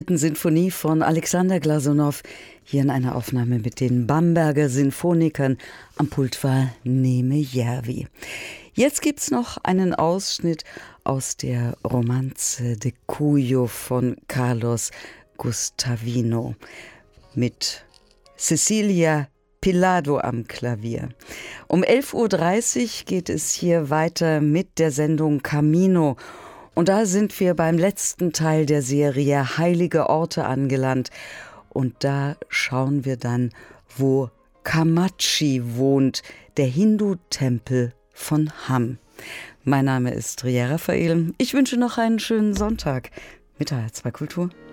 dritten Sinfonie von Alexander Glasunow, hier in einer Aufnahme mit den Bamberger Sinfonikern. Am Pult war Neme Järvi. Jetzt gibt's noch einen Ausschnitt aus der Romanze de Cuyo von Carlos Guastavino mit Cecilia Pillado am Klavier. Um 11:30 Uhr geht es hier weiter mit der Sendung Camino. Und da sind wir beim letzten Teil der Serie Heilige Orte angelangt. Und da schauen wir dann, wo Kamachi wohnt, der Hindu-Tempel von Ham. Mein Name ist Ria Raphael. Ich wünsche noch einen schönen Sonntag mit der H2 Kultur.